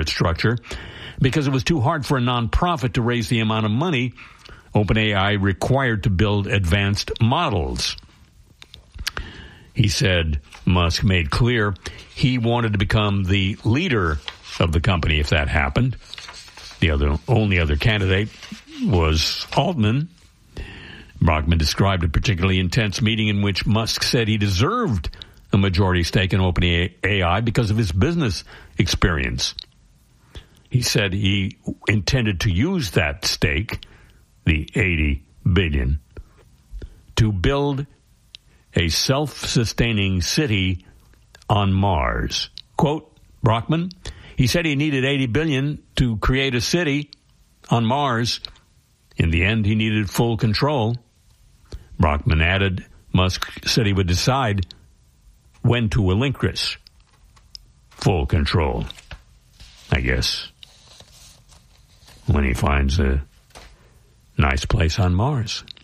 corporate structure because it was too hard for a nonprofit to raise the amount of money OpenAI required to build advanced models. He said Musk made clear he wanted to become the leader of the company if that happened. The only other candidate was Altman. Brockman described a particularly intense meeting in which Musk said he deserved a majority stake in OpenAI because of his business experience. He said he intended to use that stake, the $80 billion, to build a self-sustaining city on Mars. Quote, Brockman, he said he needed $80 billion to create a city on Mars. In the end, he needed full control. Brockman added, Musk said he would decide when to relinquish full control. I guess when he finds a nice place on Mars.